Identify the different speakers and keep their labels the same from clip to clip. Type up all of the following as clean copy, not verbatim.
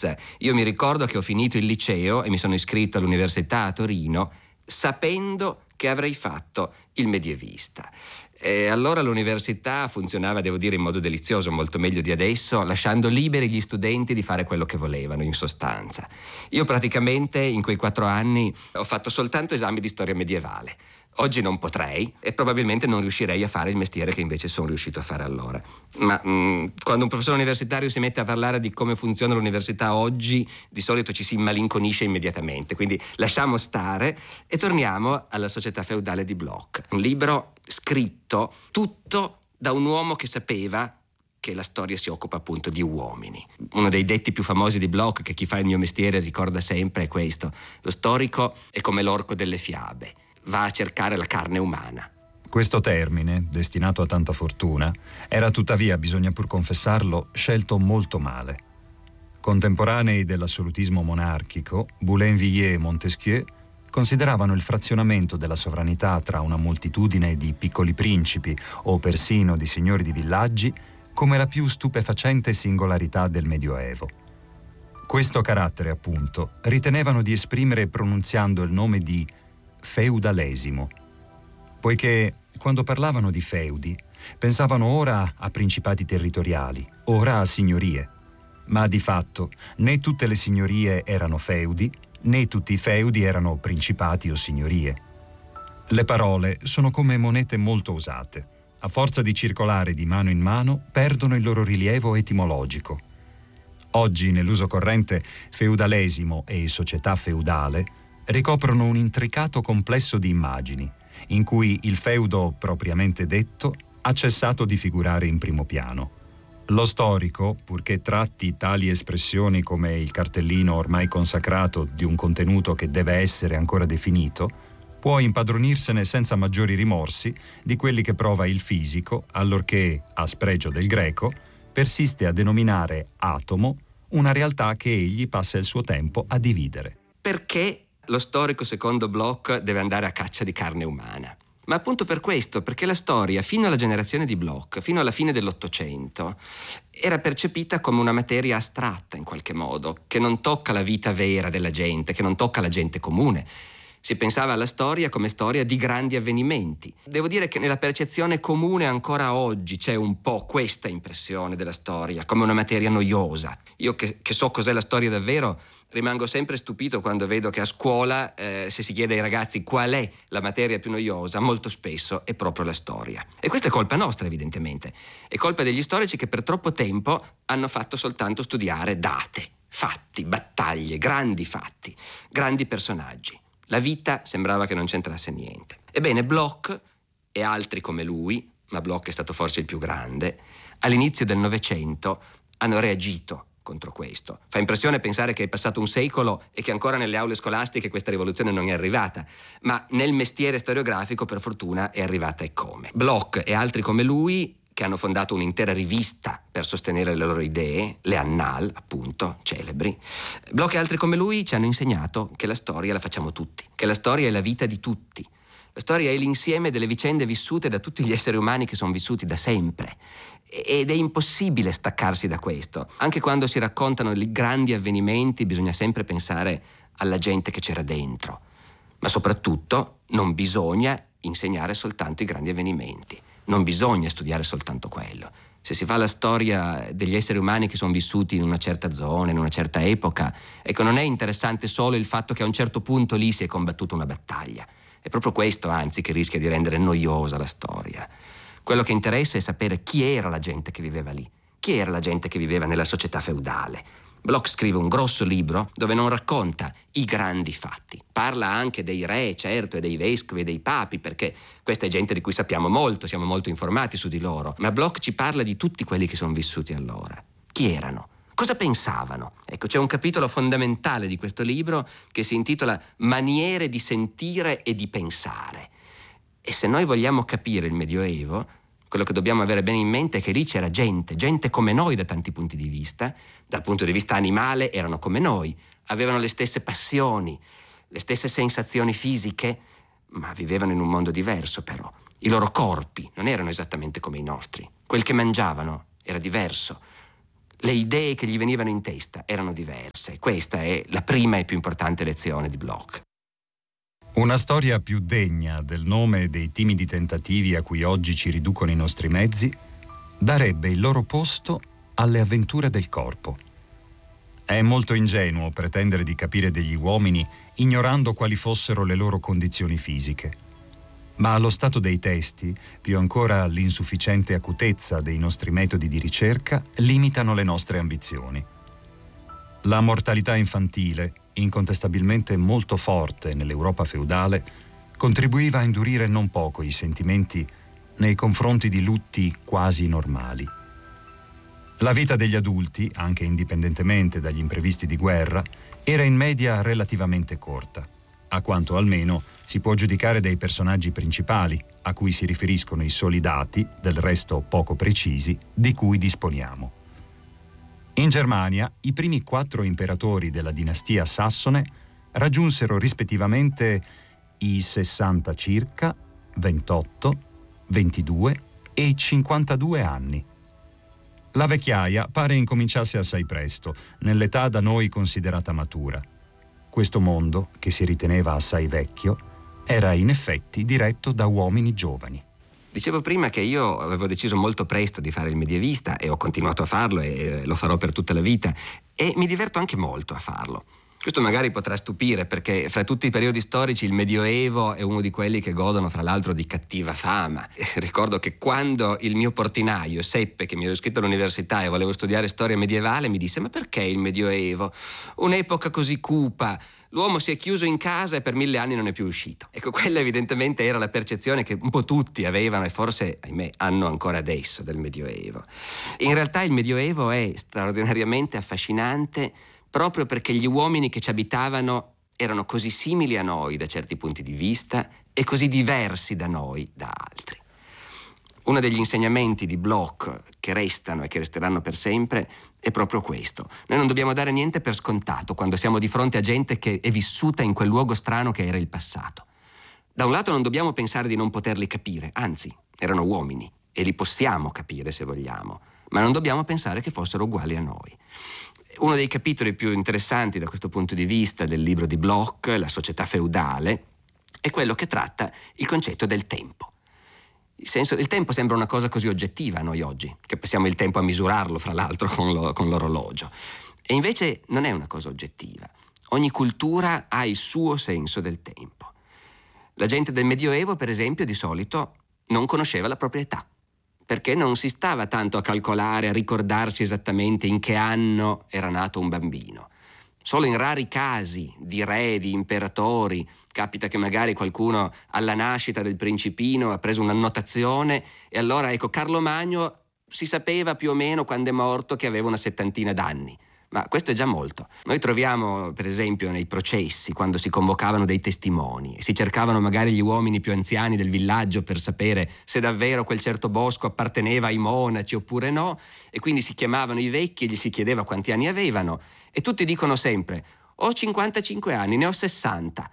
Speaker 1: bellezza. Io mi ricordo che ho finito il liceo e mi sono iscritto all'università a Torino sapendo che avrei fatto il medievista. E allora l'università funzionava, devo dire, in modo delizioso, molto meglio di adesso, lasciando liberi gli studenti di fare quello che volevano, in sostanza. Io praticamente in quei 4 anni ho fatto soltanto esami di storia medievale. Oggi non potrei e probabilmente non riuscirei a fare il mestiere che invece sono riuscito a fare allora. Ma quando un professore universitario si mette a parlare di come funziona l'università oggi, di solito ci si immalinconisce immediatamente. Quindi lasciamo stare e torniamo alla Società feudale di Bloch. Un libro scritto tutto da un uomo che sapeva che la storia si occupa appunto di uomini. Uno dei detti più famosi di Bloch, che chi fa il mio mestiere ricorda sempre, è questo: lo storico è come l'orco delle fiabe, va a cercare la carne umana.
Speaker 2: Questo termine, destinato a tanta fortuna, era tuttavia, bisogna pur confessarlo, scelto molto male. Contemporanei dell'assolutismo monarchico, Boulainvilliers e Montesquieu consideravano il frazionamento della sovranità tra una moltitudine di piccoli principi o persino di signori di villaggi come la più stupefacente singolarità del Medioevo. Questo carattere, appunto, ritenevano di esprimere pronunziando il nome di feudalesimo, poiché quando parlavano di feudi pensavano ora a principati territoriali, ora a signorie, ma di fatto né tutte le signorie erano feudi, né tutti i feudi erano principati o signorie. Le parole sono come monete molto usate. A forza di circolare di mano in mano perdono il loro rilievo etimologico. Oggi nell'uso corrente feudalesimo e società feudale ricoprono un intricato complesso di immagini, in cui il feudo propriamente detto ha cessato di figurare in primo piano. Lo storico, purché tratti tali espressioni come il cartellino ormai consacrato di un contenuto che deve essere ancora definito, può impadronirsene senza maggiori rimorsi di quelli che prova il fisico, allorché, a spregio del greco, persiste a denominare atomo una realtà che egli passa il suo tempo a dividere.
Speaker 1: Perché lo storico, secondo Bloch, deve andare a caccia di carne umana? Ma appunto per questo, perché la storia, fino alla generazione di Bloch, fino alla fine dell'Ottocento, era percepita come una materia astratta in qualche modo, che non tocca la vita vera della gente, che non tocca la gente comune. Si pensava alla storia come storia di grandi avvenimenti. Devo dire che nella percezione comune ancora oggi c'è un po' questa impressione della storia, come una materia noiosa. Io che so cos'è la storia davvero, rimango sempre stupito quando vedo che a scuola, se si chiede ai ragazzi qual è la materia più noiosa, molto spesso è proprio la storia. E questa è colpa nostra, evidentemente. È colpa degli storici che per troppo tempo hanno fatto soltanto studiare date, fatti, battaglie, grandi fatti, grandi personaggi. La vita sembrava che non c'entrasse niente. Ebbene, Bloch e altri come lui, ma Bloch è stato forse il più grande, all'inizio del Novecento hanno reagito contro questo. Fa impressione pensare che è passato un secolo e che ancora nelle aule scolastiche questa rivoluzione non è arrivata, ma nel mestiere storiografico per fortuna è arrivata e come. Bloch e altri come lui, che hanno fondato un'intera rivista per sostenere le loro idee, le Annales, appunto, celebri. Bloch e altri come lui ci hanno insegnato che la storia la facciamo tutti, che la storia è la vita di tutti. La storia è l'insieme delle vicende vissute da tutti gli esseri umani che sono vissuti da sempre. Ed è impossibile staccarsi da questo. Anche quando si raccontano i grandi avvenimenti bisogna sempre pensare alla gente che c'era dentro. Ma soprattutto non bisogna insegnare soltanto i grandi avvenimenti. Non bisogna studiare soltanto quello. Se si fa la storia degli esseri umani che sono vissuti in una certa zona, in una certa epoca, ecco, non è interessante solo il fatto che a un certo punto lì si è combattuta una battaglia. È proprio questo, anzi, che rischia di rendere noiosa la storia. Quello che interessa è sapere chi era la gente che viveva lì, chi era la gente che viveva nella società feudale. Bloch scrive un grosso libro dove non racconta i grandi fatti. Parla anche dei re, certo, e dei vescovi e dei papi, perché questa è gente di cui sappiamo molto, siamo molto informati su di loro. Ma Bloch ci parla di tutti quelli che sono vissuti allora. Chi erano? Cosa pensavano? Ecco, c'è un capitolo fondamentale di questo libro che si intitola Maniere di sentire e di pensare. E se noi vogliamo capire il Medioevo, quello che dobbiamo avere bene in mente è che lì c'era gente come noi da tanti punti di vista. Dal punto di vista animale erano come noi, avevano le stesse passioni, le stesse sensazioni fisiche, ma vivevano in un mondo diverso però. I loro corpi non erano esattamente come i nostri. Quel che mangiavano era diverso. le idee che gli venivano in testa erano diverse. Questa è la prima e più importante lezione di Bloch.
Speaker 2: Una storia più degna del nome dei timidi tentativi a cui oggi ci riducono i nostri mezzi darebbe il loro posto alle avventure del corpo. È molto ingenuo pretendere di capire degli uomini ignorando quali fossero le loro condizioni fisiche. Ma allo stato dei testi, più ancora l'insufficiente acutezza dei nostri metodi di ricerca, limitano le nostre ambizioni. La mortalità infantile, incontestabilmente molto forte nell'Europa feudale, contribuiva a indurire non poco i sentimenti nei confronti di lutti quasi normali. La vita degli adulti, anche indipendentemente dagli imprevisti di guerra, era in media relativamente corta, a quanto almeno si può giudicare dai personaggi principali, a cui si riferiscono i soli dati, del resto poco precisi, di cui disponiamo. In Germania, i primi 4 imperatori della dinastia sassone raggiunsero rispettivamente i 60 circa, 28, 22 e 52 anni. La vecchiaia pare incominciasse assai presto, nell'età da noi considerata matura. Questo mondo, che si riteneva assai vecchio, era in effetti diretto da uomini giovani.
Speaker 1: Dicevo prima che io avevo deciso molto presto di fare il medievista e ho continuato a farlo e lo farò per tutta la vita e mi diverto anche molto a farlo. Questo magari potrà stupire perché fra tutti i periodi storici il Medioevo è uno di quelli che godono fra l'altro di cattiva fama. Ricordo che quando il mio portinaio seppe che mi ero iscritto all'università e volevo studiare storia medievale mi disse: ma perché il Medioevo? Un'epoca così cupa. L'uomo si è chiuso in casa e per 1000 anni non è più uscito. Ecco, quella evidentemente era la percezione che un po' tutti avevano e forse, ahimè, hanno ancora adesso del Medioevo. In realtà il Medioevo è straordinariamente affascinante proprio perché gli uomini che ci abitavano erano così simili a noi da certi punti di vista e così diversi da noi da altri. Uno degli insegnamenti di Bloch che restano e che resteranno per sempre è proprio questo. Noi non dobbiamo dare niente per scontato quando siamo di fronte a gente che è vissuta in quel luogo strano che era il passato. Da un lato non dobbiamo pensare di non poterli capire, anzi, erano uomini e li possiamo capire se vogliamo, ma non dobbiamo pensare che fossero uguali a noi. Uno dei capitoli più interessanti da questo punto di vista del libro di Bloch, La società feudale, è quello che tratta il concetto del tempo. Il tempo sembra una cosa così oggettiva a noi oggi, che passiamo il tempo a misurarlo, fra l'altro, con l'orologio. E invece non è una cosa oggettiva. Ogni cultura ha il suo senso del tempo. La gente del Medioevo, per esempio, di solito non conosceva la propria età, perché non si stava tanto a calcolare, a ricordarsi esattamente in che anno era nato un bambino. Solo in rari casi di re, di imperatori, capita che magari qualcuno alla nascita del principino ha preso un'annotazione e allora, ecco, Carlo Magno si sapeva più o meno quando è morto che aveva una 70 d'anni. Ma questo è già molto. Noi troviamo, per esempio, nei processi, quando si convocavano dei testimoni e si cercavano magari gli uomini più anziani del villaggio per sapere se davvero quel certo bosco apparteneva ai monaci oppure no, e quindi si chiamavano i vecchi e gli si chiedeva quanti anni avevano, e tutti dicono sempre: ho 55 anni, ne ho 60,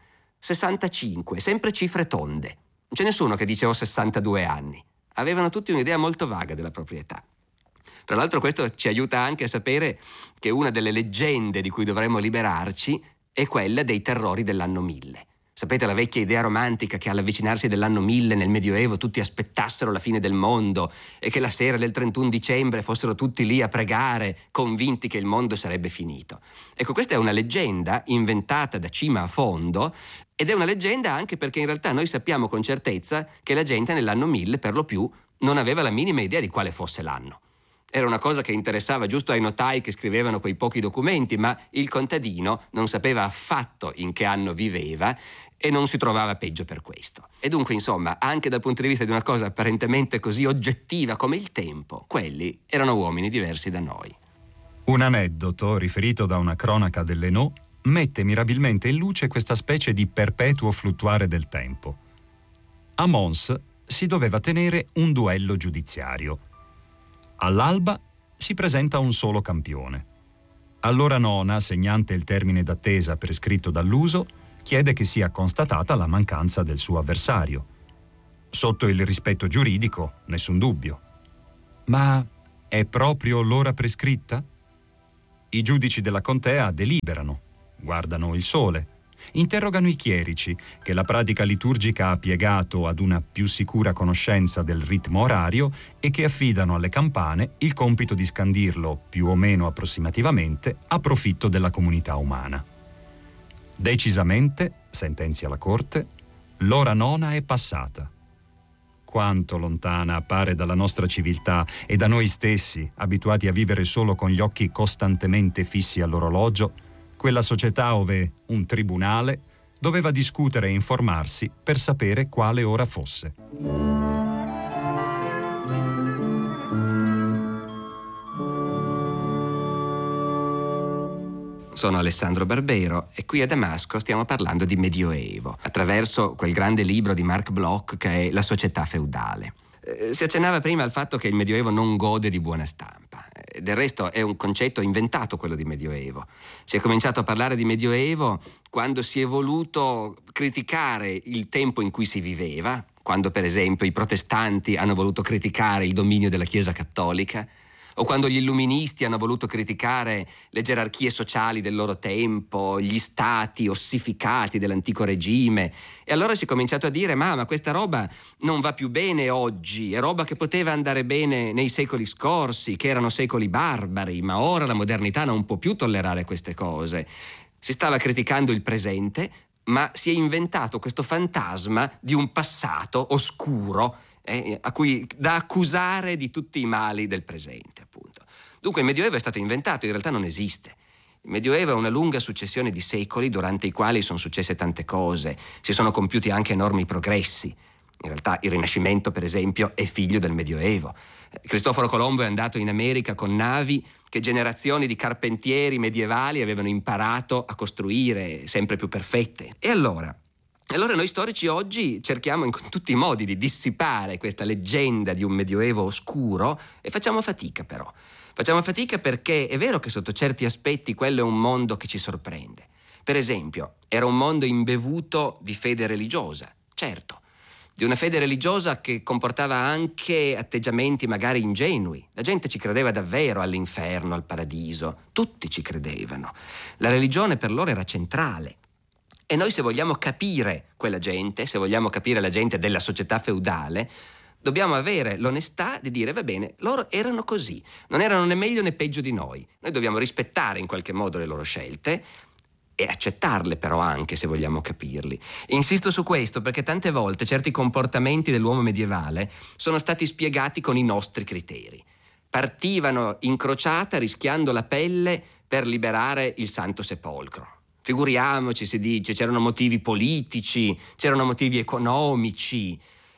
Speaker 1: 65, sempre cifre tonde. Non c'è nessuno che dice ho 62 anni. Avevano tutti un'idea molto vaga della propria età. Tra l'altro questo ci aiuta anche a sapere che una delle leggende di cui dovremmo liberarci è quella dei terrori dell'anno 1000. Sapete, la vecchia idea romantica che all'avvicinarsi dell'anno 1000 nel Medioevo tutti aspettassero la fine del mondo e che la sera del 31 dicembre fossero tutti lì a pregare, convinti che il mondo sarebbe finito. Ecco, questa è una leggenda inventata da cima a fondo ed è una leggenda anche perché in realtà noi sappiamo con certezza che la gente nell'anno 1000 per lo più non aveva la minima idea di quale fosse l'anno. Era una cosa che interessava giusto ai notai che scrivevano quei pochi documenti, ma il contadino non sapeva affatto in che anno viveva e non si trovava peggio per questo. E dunque, insomma, anche dal punto di vista di una cosa apparentemente così oggettiva come il tempo, quelli erano uomini diversi da noi.
Speaker 2: Un aneddoto riferito da una cronaca dell'Hainaut mette mirabilmente in luce questa specie di perpetuo fluttuare del tempo. A Mons si doveva tenere un duello giudiziario. All'alba si presenta un solo campione. All'ora nona, segnante il termine d'attesa prescritto dall'uso, chiede che sia constatata la mancanza del suo avversario. Sotto il rispetto giuridico, nessun dubbio. Ma è proprio l'ora prescritta? I giudici della contea deliberano, guardano il sole, interrogano i chierici, che la pratica liturgica ha piegato ad una più sicura conoscenza del ritmo orario e che affidano alle campane il compito di scandirlo, più o meno approssimativamente, a profitto della comunità umana. Decisamente, sentenzia la Corte, l'ora nona è passata. Quanto lontana appare dalla nostra civiltà e da noi stessi, abituati a vivere solo con gli occhi costantemente fissi all'orologio, quella società ove un tribunale doveva discutere e informarsi per sapere quale ora fosse.
Speaker 1: Sono Alessandro Barbero e qui a Damasco stiamo parlando di Medioevo, attraverso quel grande libro di Marc Bloch che è La società feudale. Si accennava prima al fatto che il Medioevo non gode di buona stampa. Del resto è un concetto inventato quello di Medioevo. Si è cominciato a parlare di Medioevo quando si è voluto criticare il tempo in cui si viveva, quando per esempio i protestanti hanno voluto criticare il dominio della Chiesa cattolica, o quando gli illuministi hanno voluto criticare le gerarchie sociali del loro tempo, gli stati ossificati dell'antico regime. E allora si è cominciato a dire ma questa roba non va più bene oggi, è roba che poteva andare bene nei secoli scorsi, che erano secoli barbari, ma ora la modernità non può più tollerare queste cose. Si stava criticando il presente, ma si è inventato questo fantasma di un passato oscuro da accusare di tutti i mali del presente, appunto. Dunque il Medioevo è stato inventato, in realtà non esiste. Il Medioevo è una lunga successione di secoli durante i quali sono successe tante cose, si sono compiuti anche enormi progressi. In realtà il Rinascimento, per esempio, è figlio del Medioevo. Cristoforo Colombo è andato in America con navi che generazioni di carpentieri medievali avevano imparato a costruire sempre più perfette. E allora noi storici oggi cerchiamo in tutti i modi di dissipare questa leggenda di un Medioevo oscuro e facciamo fatica però. Facciamo fatica perché è vero che sotto certi aspetti quello è un mondo che ci sorprende. Per esempio, era un mondo imbevuto di fede religiosa, certo, di una fede religiosa che comportava anche atteggiamenti magari ingenui. La gente ci credeva davvero all'inferno, al paradiso, tutti ci credevano. La religione per loro era centrale. E noi se vogliamo capire quella gente, se vogliamo capire la gente della società feudale, dobbiamo avere l'onestà di dire va bene, loro erano così, non erano né meglio né peggio di noi. Noi dobbiamo rispettare in qualche modo le loro scelte e accettarle però anche se vogliamo capirli. Insisto su questo perché tante volte certi comportamenti dell'uomo medievale sono stati spiegati con i nostri criteri. Partivano in crociata rischiando la pelle per liberare il Santo Sepolcro. Figuriamoci, si dice, c'erano motivi politici, c'erano motivi economici.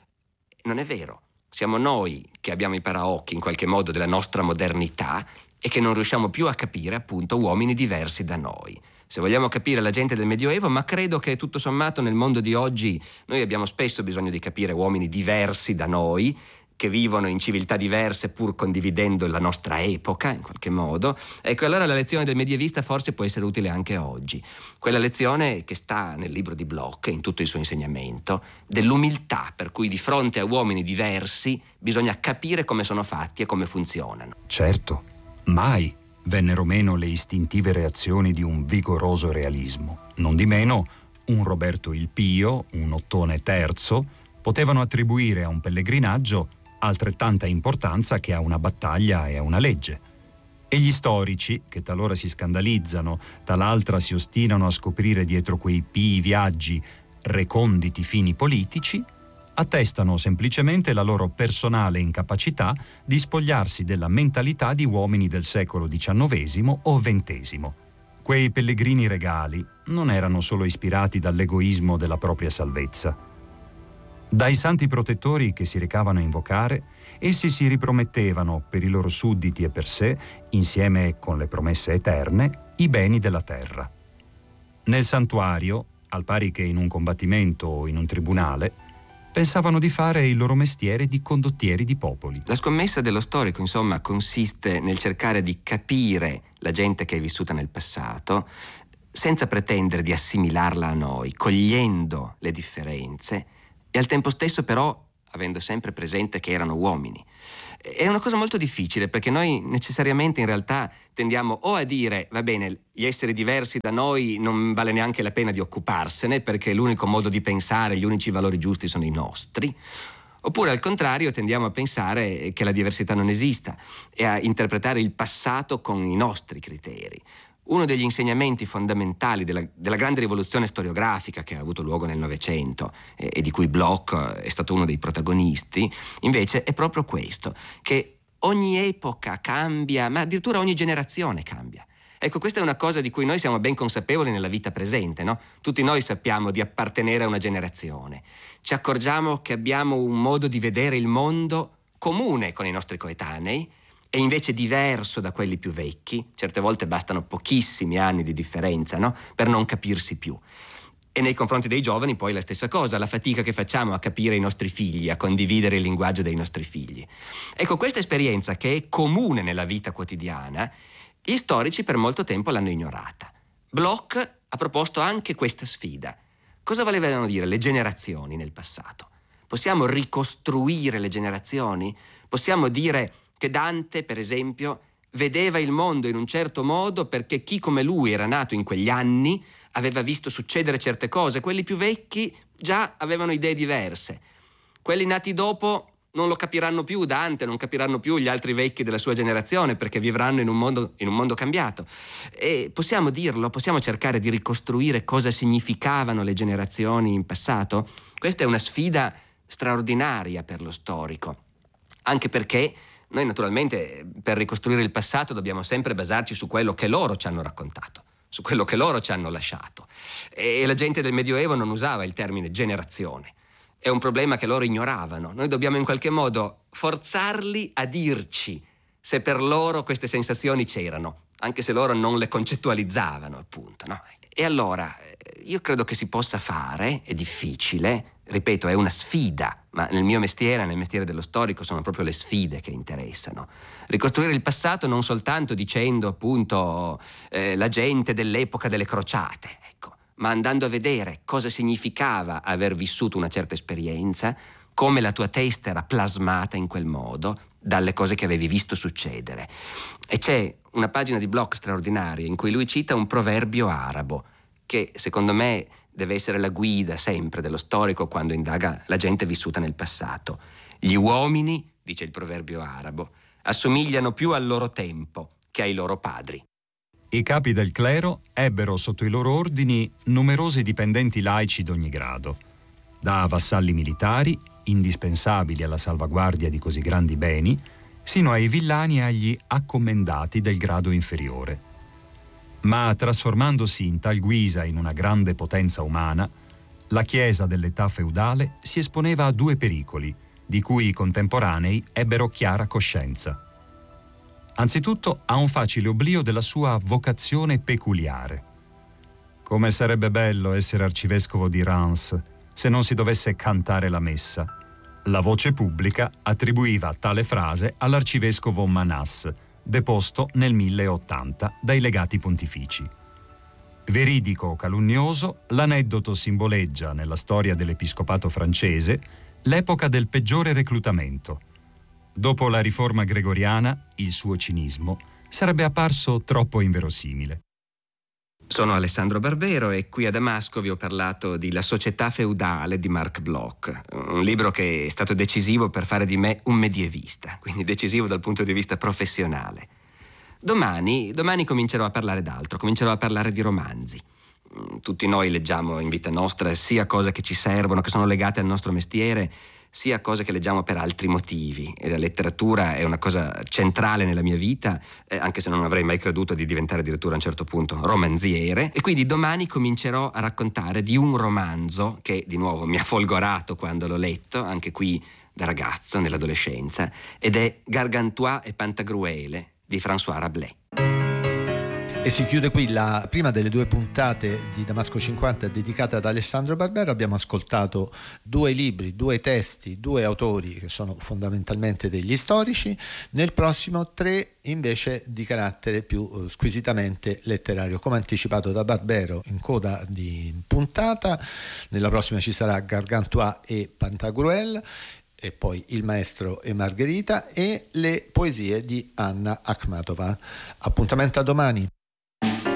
Speaker 1: Non è vero. Siamo noi che abbiamo i paraocchi in qualche modo della nostra modernità e che non riusciamo più a capire appunto uomini diversi da noi. Se vogliamo capire la gente del Medioevo, ma credo che tutto sommato nel mondo di oggi noi abbiamo spesso bisogno di capire uomini diversi da noi, che vivono in civiltà diverse pur condividendo la nostra epoca in qualche modo. Ecco, allora la lezione del medievista forse può essere utile anche oggi. Quella lezione che sta nel libro di Bloch, in tutto il suo insegnamento, dell'umiltà per cui di fronte a uomini diversi bisogna capire come sono fatti e come funzionano.
Speaker 2: Certo, mai vennero meno le istintive reazioni di un vigoroso realismo. Non di meno, un Roberto il Pio, un Ottone III, potevano attribuire a un pellegrinaggio altrettanta importanza che a una battaglia e a una legge. E gli storici, che talora si scandalizzano, tal'altra si ostinano a scoprire dietro quei pii viaggi reconditi fini politici, attestano semplicemente la loro personale incapacità di spogliarsi della mentalità di uomini del secolo XIX o XX. Quei pellegrini regali non erano solo ispirati dall'egoismo della propria salvezza. Dai santi protettori che si recavano a invocare, essi si ripromettevano per i loro sudditi e per sé, insieme con le promesse eterne, i beni della terra. Nel santuario, al pari che in un combattimento o in un tribunale, pensavano di fare il loro mestiere di condottieri di popoli.
Speaker 1: La scommessa dello storico, insomma, consiste nel cercare di capire la gente che è vissuta nel passato, senza pretendere di assimilarla a noi, cogliendo le differenze, e al tempo stesso però avendo sempre presente che erano uomini. È una cosa molto difficile, perché noi necessariamente in realtà tendiamo o a dire va bene, gli esseri diversi da noi non vale neanche la pena di occuparsene perché l'unico modo di pensare, gli unici valori giusti sono i nostri, oppure al contrario tendiamo a pensare che la diversità non esista e a interpretare il passato con i nostri criteri. Uno degli insegnamenti fondamentali della grande rivoluzione storiografica che ha avuto luogo nel Novecento e di cui Bloch è stato uno dei protagonisti, invece, è proprio questo, che ogni epoca cambia, ma addirittura ogni generazione cambia. Ecco, questa è una cosa di cui noi siamo ben consapevoli nella vita presente, no? Tutti noi sappiamo di appartenere a una generazione. Ci accorgiamo che abbiamo un modo di vedere il mondo comune con i nostri coetanei, è invece diverso da quelli più vecchi. Certe volte bastano pochissimi anni di differenza, no? Per non capirsi più. E nei confronti dei giovani poi la stessa cosa, la fatica che facciamo a capire i nostri figli, a condividere il linguaggio dei nostri figli. Ecco, questa esperienza che è comune nella vita quotidiana, gli storici per molto tempo l'hanno ignorata. Bloch ha proposto anche questa sfida. Cosa volevano dire le generazioni nel passato? Possiamo ricostruire le generazioni? Possiamo dire che Dante, per esempio, vedeva il mondo in un certo modo perché chi come lui era nato in quegli anni aveva visto succedere certe cose. Quelli più vecchi già avevano idee diverse. Quelli nati dopo non lo capiranno più Dante, non capiranno più gli altri vecchi della sua generazione perché vivranno in un mondo cambiato. E possiamo dirlo, possiamo cercare di ricostruire cosa significavano le generazioni in passato? Questa è una sfida straordinaria per lo storico, anche perché noi naturalmente per ricostruire il passato dobbiamo sempre basarci su quello che loro ci hanno raccontato, su quello che loro ci hanno lasciato. E la gente del Medioevo non usava il termine generazione. È un problema che loro ignoravano. Noi dobbiamo in qualche modo forzarli a dirci se per loro queste sensazioni c'erano, anche se loro non le concettualizzavano, appunto, no? E allora io credo che si possa fare, è difficile, ripeto, è una sfida, ma nel mio mestiere, nel mestiere dello storico, sono proprio le sfide che interessano. Ricostruire il passato non soltanto dicendo, appunto, la gente dell'epoca delle crociate, ecco, ma andando a vedere cosa significava aver vissuto una certa esperienza, come la tua testa era plasmata in quel modo dalle cose che avevi visto succedere. E c'è una pagina di Bloch straordinaria in cui lui cita un proverbio arabo che secondo me deve essere la guida sempre dello storico quando indaga la gente vissuta nel passato. Gli uomini, dice il proverbio arabo, assomigliano più al loro tempo che ai loro padri.
Speaker 2: I capi del clero ebbero sotto i loro ordini numerosi dipendenti laici d'ogni grado, da vassalli militari, indispensabili alla salvaguardia di così grandi beni, sino ai villani e agli accommendati del grado inferiore. Ma trasformandosi in tal guisa in una grande potenza umana, la Chiesa dell'età feudale si esponeva a due pericoli, di cui i contemporanei ebbero chiara coscienza. Anzitutto a un facile oblio della sua vocazione peculiare. Come sarebbe bello essere arcivescovo di Reims se non si dovesse cantare la messa. La voce pubblica attribuiva tale frase all'arcivescovo Manas, deposto nel 1080 dai legati pontifici. Veridico o calunnioso, l'aneddoto simboleggia nella storia dell'episcopato francese l'epoca del peggiore reclutamento. Dopo la riforma gregoriana, il suo cinismo sarebbe apparso troppo inverosimile.
Speaker 1: Sono Alessandro Barbero e qui a Damasco vi ho parlato di La società feudale di Marc Bloch, un libro che è stato decisivo per fare di me un medievista, quindi decisivo dal punto di vista professionale. Domani comincerò a parlare d'altro, comincerò a parlare di romanzi. Tutti noi leggiamo in vita nostra sia cose che ci servono, che sono legate al nostro mestiere, sia cose che leggiamo per altri motivi. E la letteratura è una cosa centrale nella mia vita, anche se non avrei mai creduto di diventare addirittura a un certo punto romanziere. E quindi domani comincerò a raccontare di un romanzo che di nuovo mi ha folgorato quando l'ho letto, anche qui da ragazzo, nell'adolescenza, ed è Gargantua e Pantagruele di François Rabelais.
Speaker 3: E si chiude qui la prima delle due puntate di Damasco 50 dedicate ad Alessandro Barbero. Abbiamo ascoltato due libri, due testi, due autori che sono fondamentalmente degli storici. Nel prossimo tre invece di carattere più squisitamente letterario. Come anticipato da Barbero in coda di puntata, nella prossima ci sarà Gargantua e Pantagruel. e poi Il maestro e Margherita, e le poesie di Anna Akhmatova. Appuntamento a domani.